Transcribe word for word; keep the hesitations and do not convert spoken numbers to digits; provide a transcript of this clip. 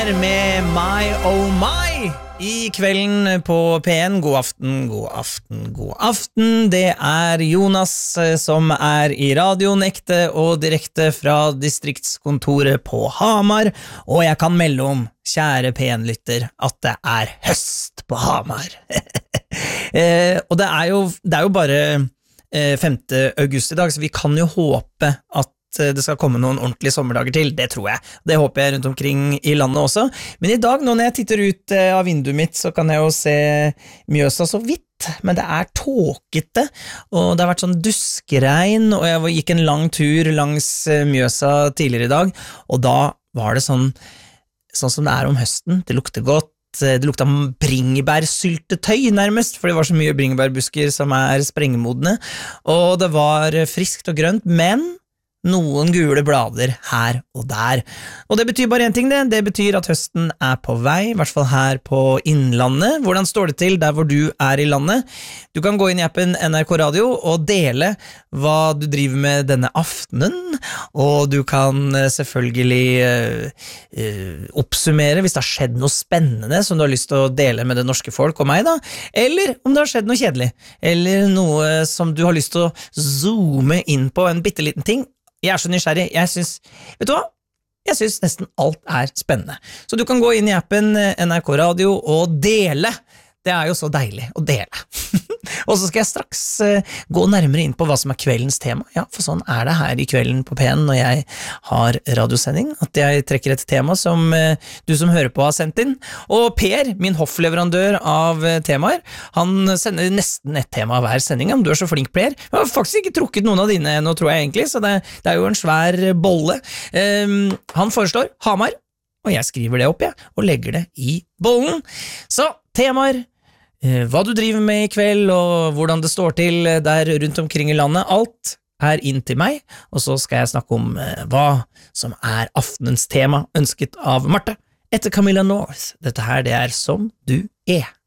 Med My Oh My I kvelden på P en. God aften, god aften, god aften. Det er Jonas som er I radioen ekte og direkte fra distriktskontoret på Hamar, og jeg kan melde om, kjære P en-lytter, at det er høst på Hamar. eh, og det er, jo, det er jo bare eh, femte august I dag, så vi kan jo håpe at det skal komme noen ordentlige sommerdager til, det tror jeg. Det håper jeg rundt omkring I landet også. Men I dag, når jeg titter ut av vinduet mitt, så kan jeg jo se Mjøsa så vidt, men det er tåkete, og det har vært sånn duskregn, og jeg gikk en lang tur langs Mjøsa tidligere I dag, og da var det sånn, sånn som det er om høsten. Det lukter godt, det lukta bringebærsyltetøy nærmest, for det var så mye bringebærbusker som er sprengemodne, og det var friskt og grønt, men noen gule blader her og der. Og det betyr bare en ting det, det betyr at høsten er på vei, I hvert fall her på Innlandet. Hvordan står det til der hvor du er I landet? Du kan gå inn I appen N R K Radio og dele hva du driver med denne aftenen, og du kan selvfølgelig uh, uh, oppsummere hvis det har skjedd noe spennende som du har lyst til å dele med det norske folk og meg da, eller om det har skjedd noe kjedelig, eller noe som du har lyst til å zoome inn på en bitteliten ting. Jeg er så nysgjerrig, jeg synes, vet du hva? Jeg synes nesten alt er spennende. Så du kan gå inn I appen N R K Radio og dele. Det er jo så deilig å dele. Og så skal jeg straks uh, gå nærmere inn på hva som er kveldens tema. Ja, for sånn er det her I kvelden på P en når jeg har radiosending, at jeg trekker et tema som uh, du som hører på har sendt inn. Og Per, min hoffleverandør av uh, temaer, han sender nesten et tema hver sending. Men du er så flink, Per. Jeg har faktisk ikke trukket noen av dine nå, tror jeg egentlig, så det, det er jo en svær bolle. Um, han foreslår Hamar, og jeg skriver det opp, jeg, og legger det I bollen. Så, temaer, hva du driver med I kveld, og hvordan det står til der rundt omkring I landet, alt er inn til meg, og så skal jeg snakke om hva som er aftenens tema, ønsket av Marte, etter Camilla North. Dette her, det er Som du er.